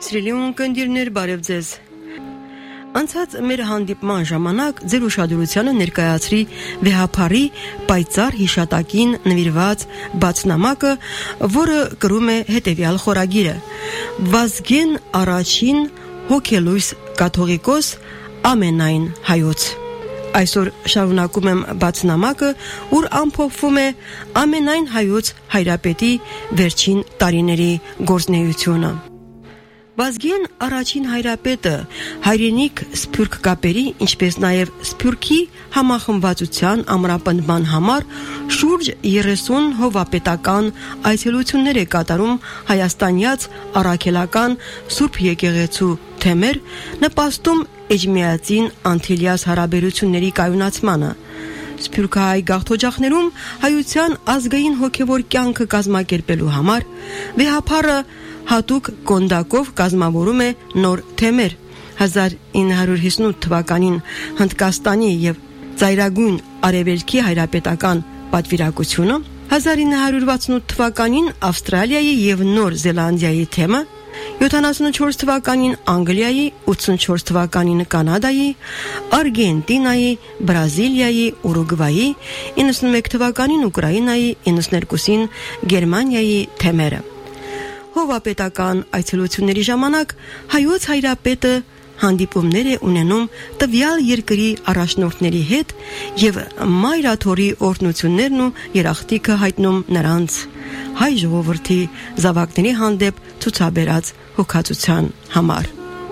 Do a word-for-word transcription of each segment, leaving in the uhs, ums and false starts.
Սիրելի ունկնդիրներ, բարև ձեզ։ Անցած մեր հանդիպման ժամանակ ձեր ուշադրությանը ներկայացրի վեհափարի պայծառ հիշատակին նվիրված բացնամակը, որը կրում է հետևյալ խորագիրը. Վազգեն առաջին հոգելույս կաթողիկոս ամենայն հայոց։ Այսօր շարունակում եմ բացնամակը, ուր ամփոփվում է ամենայն հայոց հայրապետի վերջին տարիների գործունեությունը։ Վազգեն առաջին հայրապետը հայրենիք սփյուռք կապերի, ինչպես նաև սփյուռքի համախմբվածության ամրապնդման համար շուրջ երեսուն հովապետական այցելություններ է կատարում հայաստանյաց առաքելական Սուրբ եկեղեցու թեմեր, նպաստում էջմիածին Անտիլիաս հարաբերությունների կայունացմանը։ Սփյուռքահայ գաղթօջախներում հայության ազգային հոգևոր կյանքը կազմակերպելու համար վեհափարը հատուկ կոնդակով կազմավորում է նոր թեմեր։ հազար ինը հարյուր հիսունութ թվականին Հնդկաստանի եւ Ծայրագույն Արևելքի հայրապետական պատվիրակությունը, հազար ինը հարյուր վաթսունութ թվականին Ավստրալիայի եւ Նոր Զելանդիայի թեմը, յոթանասունչորս թվականին Անգլիայի, ութսունչորս թվականին Կանադայի, Արգենտինայի, Բրազիլիայի, Ուրուգվայի, իննսունմեկ թվականին Ուկրաինայի, իննսուներկուսին Գերմանիայի թեմերը։ Հովապետական այցելությունների ժամանակ հայոց հայրապետը հանդիպումներ է ունենում տվյալ երկրի առաջնորդների հետ եւ մայրաթորի օրհնություններն ու երախտիկը հայտնում նրանց հայ ժողովրդի զավակների հանդեպ ցուցաբերած հոգացության համար։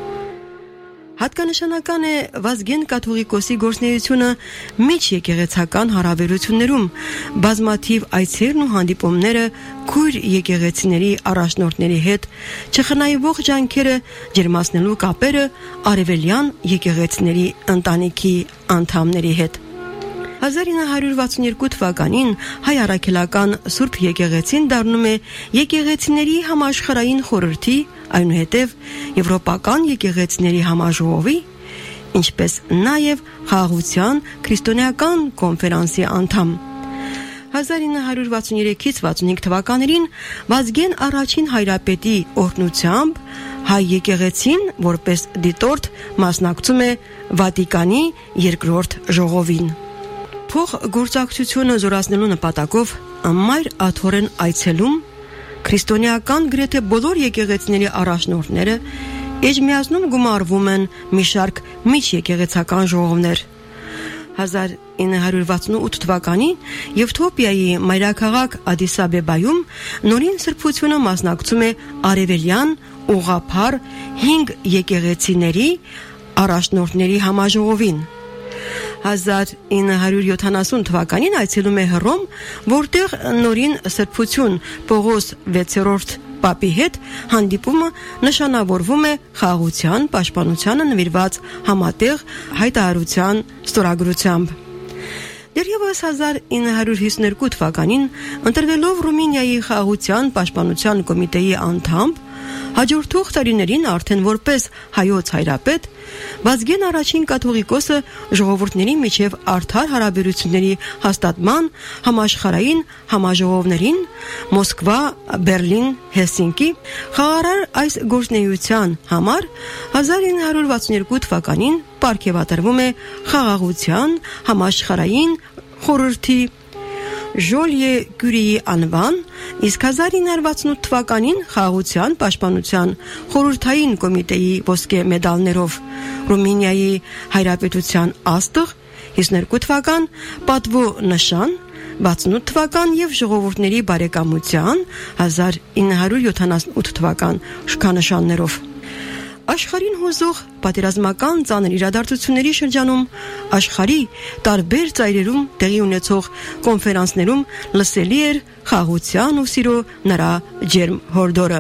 Հատկանշանական է Վազգեն կաթողիկոսի գործունեությունը միջեկեղեցական հարաբերություններում, բազմաթիվ այցերն ու հանդիպումները քույր եկեղեցիների առաջնորդների հետ, չխնայվող ջանքերը ջերմացնելու կապերը արևելյան եկեղեցիների ընտանիքի անդամների հետ։ հազար ինը հարյուր վաթսունյոթ թվականին հայ առաքելական Սուրբ եկեղեցին դառնում է եկեղեցիների համաշխարհային խորհրդի, այնուհետև Եվրոպական եկեղեցիների համաժողովի, ինչպես նաև Խաղաղության քրիստոնեական կոնֆերանսի անդամ։ հազար ինը հարյուր վաթսունյոթից վաթսունհինգ թվականներին Վազգեն առաջին հայրապետի օրհնությամբ հայ եկեղեցին որպես դիտորդ մասնակցում է Վատիկանի երկրորդ ժողովին։ Փող գործակցությունը զորացնելու նպատակով մայր աթորեն այցելում քրիստոնեական գրեթե բոլոր եկեղեցիների առաջնորդները էջմիածնում գումարվում են մի շարք միջեկեղեցական ժողովներ։ հազար ինը հարյուր վաթսունութ թվականին Եվթոպիայի մայրաքաղաք Ադիս Աբեբայում նորին սրբությունը մասնակցում է արևելյան ուղղափառ հինգ եկեղեցիների առաջնորդների համաժողովին։ հազար ինը հարյուր յոթանասուն թվականին այցելում է Հռոմ, որտեղ նորին սրբություն Պողոս վեցերորդ պապի հետ հանդիպումը նշանավորվում է խաղաղության պաշտպանությանը նվիրված համատեղ հայտարարության ստորագրությամբ։ Դեռևս հազար ինը հարյուր հիսուներկու թվականին ընտրվելով Ռումինիայի խաղաղության պաշտպանության կոմիտեի անդամ, հաջորդող տարիներին արդեն որպես հայոց հայրապետ, Վազգեն առաջին կաթողիկոսը ժողովուրդների միջև արդար հարաբերությունների հաստատման համաշխարհային համաժողովներին Մոսկվա, Բերլին, Հելսինկի խաղաղարար այս գործունեության համար հազար ինը հարյուր վաթսունյոթ թվականին պարգևատրվում է խաղաղության համաշխարհային խորհրդի Ժոլիե Կյուրիի անվան, իսկ հազար ինը հարյուր վաթսունութ թվականին խաղաղության պաշտպանության խորհրդային կոմիտեի ոսկե մեդալներով Ռումինիայի հայրապետության աստղ, հիսուներկու թվական պատվո նշան, վաթսունութ թվական եւ ժողովուրդների բարեկամության հազար ինը հարյուր յոթանասունութ թվական շքանշաններով։ Աշխարհին հուզող պատերազմական ծանր իրադարձությունների շրջանում աշխարհի տարբեր ծայրերում տեղի ունեցող կոնֆերանսներում լսելի էր խաղաղության ու սիրո նրա ջերմ հորդորը։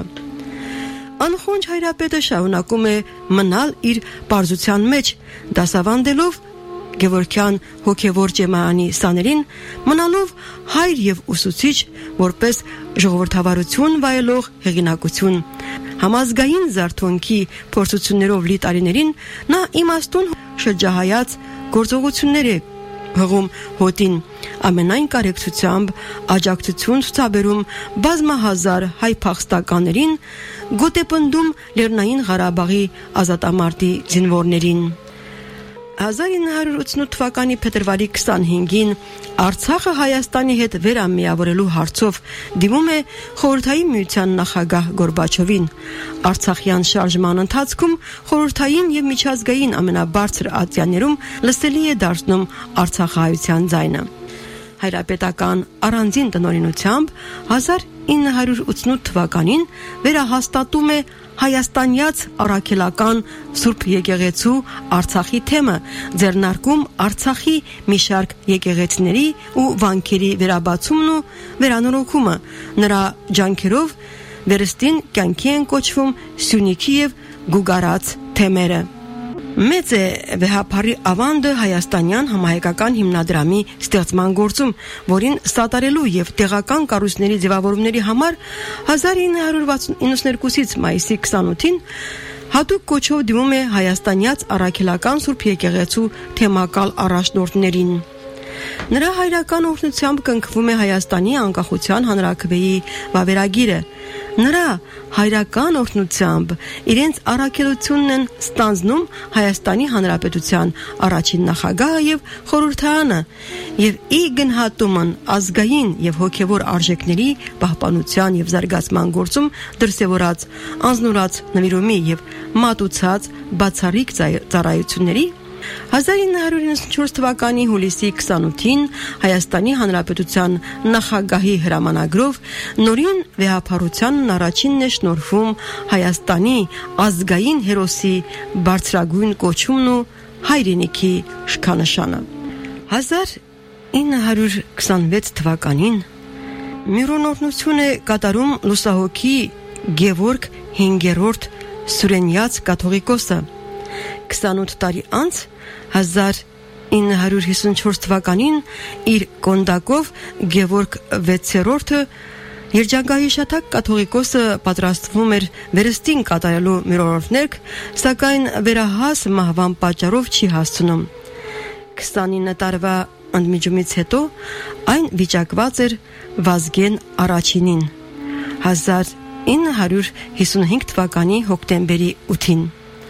Անխոնջ հայրապետը շարունակում է մնալ իր պարզության մեջ, դասավանդելով Գևորգյան հոգևոր ջեմայանի սաներին, մնալով հայր եւ ուսուցիչ, որպես ժողովրդավարություն վայելող հեղինակություն։ Համազգային զարթոնքի փորձություններով լի տարիներին նա իմաստուն շրջահայաց գործողություններ է հղում հոտին, ամենայն կարեկցությամբ աջակցություն ցուցաբերում բազմահազար հայ փախստականներին, գոտեպնդում Լեռնային Ղարաբաղի ազատամարտի զինվորներին։ հազար ինը հարյուր ութսունութ թվականի փետրվարի քսանհինգին Արցախը Հայաստանի հետ վերամիավորելու հարցով դիմում է Խորհրդային Միության նախագահ Գորբաչովին։ Արցախյան շարժման ընթացքում խորհրդային եւ միջազգային ամենաբարձր ատյաններում լսելի է դարձնում արցախահայության ձայնը։ Հայրապետական առանձին տնօրինությամբ հազար ինը հարյուր ութսունութ թվականին վերահաստատում է հայաստանյաց առաքելական Սուրբ Եկեղեցու Արցախի թեմը, ձեռնարկում Արցախի մի շարք եկեղեցիների ու վանքերի վերաբացումն ու վերանորոգումը, նրա ջանքերով վերստին կյանքի են կոչվում Սյունիքի եւ Գուգարաց թեմերը։ Մեծ է վեհապարի ավանդը հայաստանյան համահայկական հիմնադրամի ստեղծման գործում, որին սատարելու եւ տեղական կառույցների ձևավորումների համար հազար ինը հարյուր իննսունհինգից մայիսի քսանութին հատուկ կոչով դիմում է հայաստանյաց առաքելական Սուրբ Եկեղեցու թեմակալ առաջնորդներին։ Նրա հայրական օրհնությամբ կնքվում է Հայաստանի անկախության հանրաքվեի վավերագիրը։ Նրա հայրական օրհնությամբ իրենց առաքելությունն են ստանձնում Հայաստանի Հանրապետության առաջին նախագահը եւ խորհրդարանը եւ ի գնահատումն ազգային եւ հոգեվոր արժեքների պահպանության եւ զարգացման գործում դրսեւորած անznորած նվիրումի եւ մատուցած բացառիկ ծառայությունների հազար ինը հարյուր իննսունչորս թվականի հուլիսի քսանութին Հայաստանի Հանրապետության նախագահի հրամանագրով նորին վեհապարությանն առաջինն է շնորհվում Հայաստանի ազգային հերոսի բարձրագույն կոչումն ու հայրենիքի շքանշանը։ հազար ինը հարյուր քսանվեց թվականին միրոնորնություն է կատարում լուսահոգի Գևորգ հինգերորդ Սուրենյաց կաթողիկոսը։ քսանութ տարի անց հազար ինը հարյուր հիսունչորս թվականին իր կոնդակով Գևորգ վեցերորդը երջանկահիշատակ կաթողիկոսը պատրաստվում էր վերստին կատարելու միրոնորներք, սակայն վերահաս մահվան պատճառով չի հասցնում։ քսանինը տարվա ընդմիջումից հետո այն վիճակված էր Վազգեն առաջինին հազար ինը հարյուր հիսունհինգ թվականի հոկտեմբերի ութին։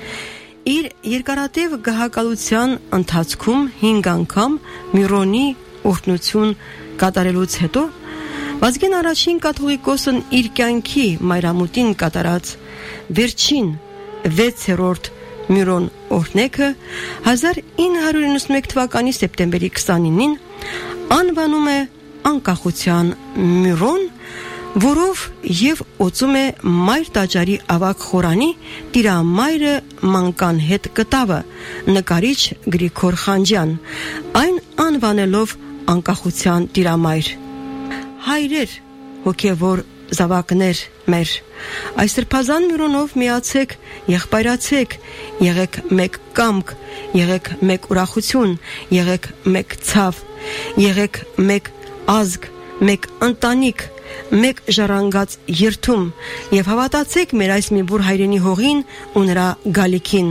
Իր երկարատև գահակալության ընթացքում հինգ անգամ Միրոնի օրհնություն կատարելուց հետո Վազգեն առաջին կաթողիկոսն իր կյանքի մայրամուտին կատարած վերջին վեցերորդ Միրոն օրհնեքը հազար ինը հարյուր իննսունմեկ թվականի սեպտեմբերի քսանինին անվանում է անկախության Միրոն, որով եւ օծում է մայր տաճարի ավակ խորանի տիրամայրը մանկան հետ կտավը նկարիչ Գրիգոր Խանջյան, այն անվանելով անկախության տիրամայր։ Հայրեր, հոգևոր զավակներ մեր, այս սրբազան Միրոնով միացեք, եղբայրացեք, եղեք մեկ կամք, եղեք մեկ ուրախություն, եղեք մեկ ցավ, եղեք մեկ ազգ, մեկ ընտանիք, մեկ ժառանգած երթում եւ հավատացեք մեր այս մի բուր հայրենի հողին ու նրա գալիքին։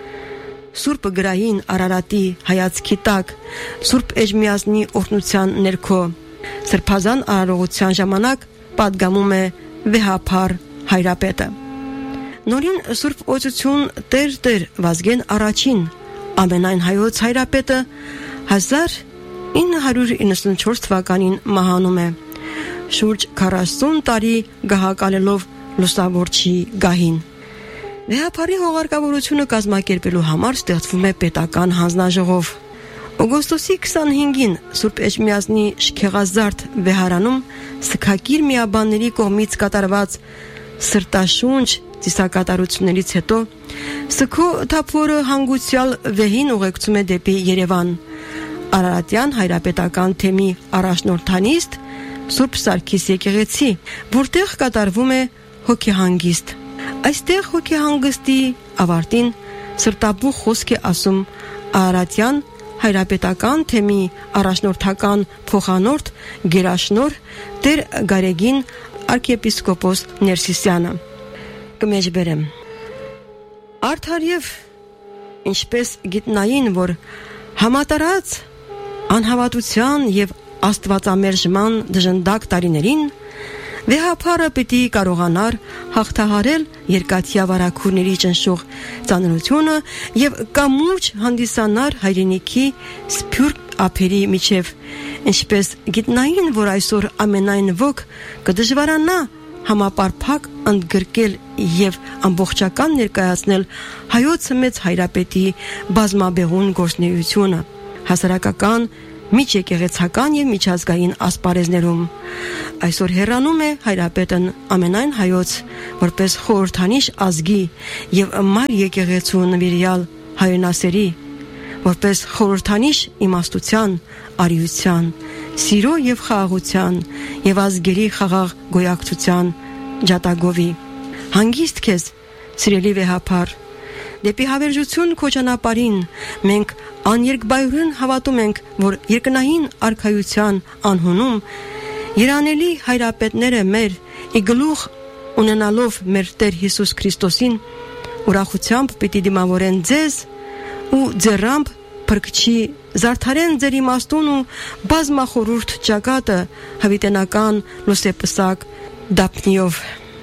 Սուրբ գրային Արարատի հայացքի տակ, Սուրբ Էջմիածնի օրհնության ներքո, սրբազան արարողության ժամանակ պատգամում է վեհապար հայրապետը։ Նորին Սուրբ օծություն Տեր Տեր Վազգեն առաջին ամենայն հայոց հայրապետը հազար ինը հարյուր իննսունչորս թվականին մահանում է շուրջ քառասուն տարի գահակալելով լուսավորչի գահին։ Վեհապարի հողարկավորությունը կազմակերպելու համար ստեղծվում է պետական հանձնաժողով։ Օգոստոսի քսանհինգին Սուրբ Էջմիածնի Շքեղազարդ վեհարանում սգակիր միաբանների կողմից կատարված սրտաշունչ ծիսակատարություններից հետո Սգո թափորը հանգուցյալ վեհին ուղեկցում է դեպի Երևան։ Արարատյան հայրապետական թեմի առաջնորդանիստ Սուրբ Սարգիս եկեղեցի, որտեղ կատարվում է հոգեհանգիստ։ Այստեղ հոգեհանգստի ավարտին սրտաբուխ խոսք է ասում Արարատյան հայրապետական թեմի առաջնորդական փոխանորդ գերաշնոր Տեր Գարեգին arciepiskopos Ներսիսյանը։ Կմեջբերեմ։ Արդար եւ ինչպես գիտնային, որ համատարած անհավատության եւ աստվածամերժման դժնդակ տարիներին վեհապարը պիտի կարողանար հաղթահարել երկաթյա վարագուրների ճնշող ծանրությունը եւ կամուրջ հանդիսանար հայրենիքի սփյուռք ափերի միջև, ինչպես գիտնային, որ այսօր ամենայն ոք կդժվարանա համապարփակ ընդգրկել եւ ամբողջական ներկայացնել հայոց մեծ հայրապետի բազմաբեղուն գործունեությունը հասարակական, միջեկեղեցական եւ միջազգային ասպարեզներում։ Այսօր հեռանում է հայրապետն ամենայն հայոց որպես խորհրդանիշ ազգի եւ մայր եկեղեցու նվիրյալ հայրենասերի, որպես խորհրդանիշ իմաստության, արիության, սիրո եւ խաղաղության եւ ազգերի խաղաղ գոյակցության ջատագովի։ Հանգիստ քեզ, սիրելի վեհապար, դեպի հավերժություն քո ճանապարհին մենք աներկբայուրեն հավատում ենք, որ երկնային արքայության անհունում երանելի հայրապետները մեր ի գլուխ ունենալով մեր Տեր Հիսուս Քրիստոսին ուրախությամբ պիտի դիմավորեն ձեզ ու ձեռամբ փրկչի զարդարեն ձեր իմաստուն ու բազմախորուրդ ճակատը հավիտենական լուսեպսակ դափնիով։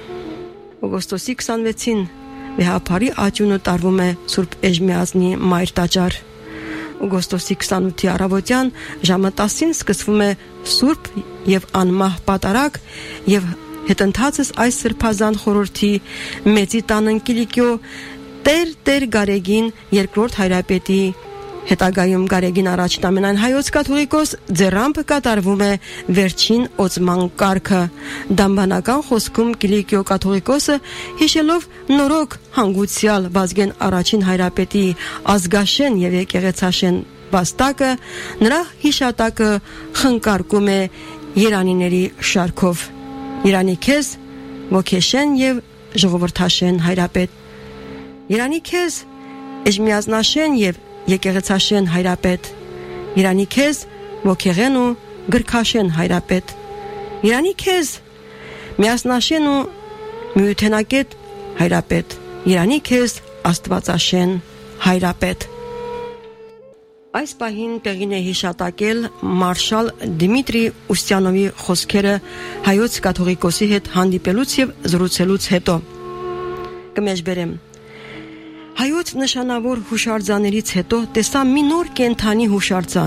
Օգոստոսի քսանվեցին վեհապարի աճյունը տարվում է Սուրբ Էժմիածնի մայր տաճար։ Օգոստոսի քսանութի առավոտյան ժամը տասին սկսվում է Սուրբ եւ անմահ պատարագ եւ հետընթացս այս սրբազան խորհրդի մեծի տան ընկիլիկյո Տեր Տեր Գարեգին երկրորդ հայրապետի հետագայում Գարեգին առաջին ամենայն հայոց կաթողիկոս ձեռամբ կատարվում է վերջին օծման կարգը։ Դամբանական խոսքում Կիլիկիո կաթողիկոսը հիշելով նորոգ հանգուցյալ Վազգեն առաջին հայրապետի ազգաշեն եւ եկեղեցաշեն վաստակը նրա հիշատակը խնկարկում է երանիների շարքով։ Երանի քեզ ոգեշեն եւ ժողովրդաշեն հայրապետ։ Երանի քեզ Էժմիածնաշեն եւ եկեղեցաշեն հայրապետ, Երանի քեզ ոգեղեն ու գրքաշեն հայրապետ, Երանի քեզ միասնաշեն ու միութենակետ հայրապետ, Երանի քեզ աստվածաշեն հայրապետ։ Այս պահին տեղին է հիշատակել մարշալ Դիմիտրի Ուստյանովի խոսքերը հայոց կաթողիկոսի հետ հանդիպելուց եւ զրուցելուց հետո։ Կմեջբերեմ Հայոց նշանավոր հուշարձաններից հետո տեսա մի նոր կենթանի հուշարձան։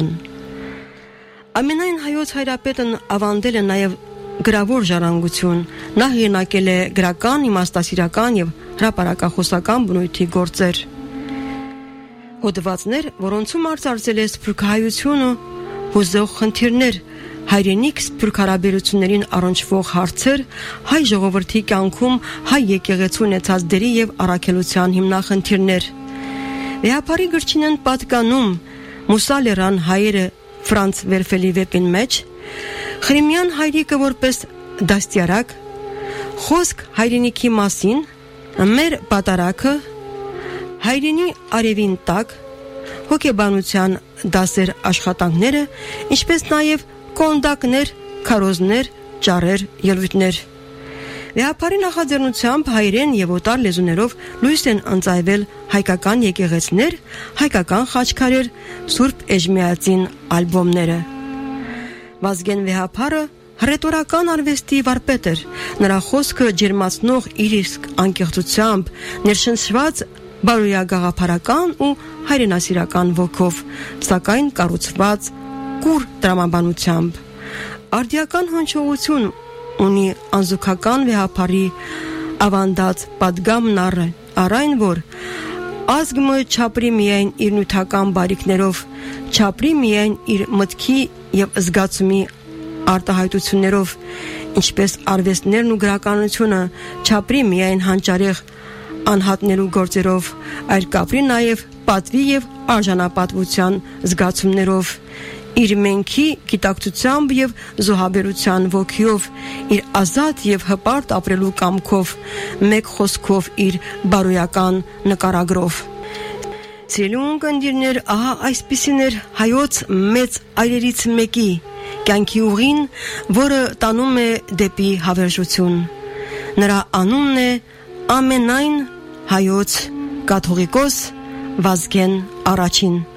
Ամենայն հայոց հայրապետն ավանդել է նաև գրավոր ժառանգություն, նա հեղինակել է գրական, իմաստասիրական եւ հրապարակախոսական բնույթի գործեր։ Հոդվածներ, որոնցում արծարծել է սփյուռքահայությունը, հուզող խնդիրներ, հայրենիք սփյուռք հարաբերություններին առնչվող հարցեր, հայ ժողովրդի կյանքում հայ եկեղեցու ունեցած դերի եւ առաքելության հիմնախնդիրներ։ Վեհապարի գրչին են պատկանում Մուսալերան հայերը Ֆրանց Վերֆելի վեպին մեջ, Խրիմյան հայրիկը որպես դաստիարակ, խոսք հայրենիքի մասին, մեր պատարակը, հայրենի արևին տակ, հոգեբանության դասեր աշխատանքները, ինչպես նաև կոնդակներ, քարոզներ, ճառեր, ելույթներ։ Վեհապարի նախաձեռնությամբ հայերեն եւ օտար լեզուներով լույս են ընծայվել հայկական եկեղեցիներ, հայկական խաչքարեր, Սուրբ Էժմիածին ալբոմները։ Վազգեն Վեհապարը հռետորական արվեստի վարպետ էր, նրա խոսքը ջերմացնող իր իսկ անկեղծությամբ, ներշնչված բարոյագաղափարական ու հայրենասիրական ոգով, սակայն կառուցված կուր տրամաբանությամբ։ Արդիական հնչողություն ունի անզուգական Վեհապարի ավանդած պատգամն առ այն, որ ազգը չապրի միայն իր նյութական բարիքներով, չապրի միայն իր մտքի եւ զգացումի արտահայտություններով, ինչպես արվեստներն ու գրականությունը չապրի միայն հանճարեղ անհատներու գործերով, այլ կապրի նաև պատվի եւ արժանապատվության զգացումներով, իր մենքի գիտակցությամբ եւ զոհաբերության ոգիով, իր ազատ եւ հպարտ ապրելու կամքով, մեկ խոսքով իր բարոյական նկարագրով։ Սիրուն կնդիրներ, ահա այսպիսին էր հայոց մեծ այրերից մեկի կյանքի ուղին, որը տանում է դեպի հավերժություն։ Նրա անունն է ամենայն հայոց կաթողիկոս Վազգեն առաջին։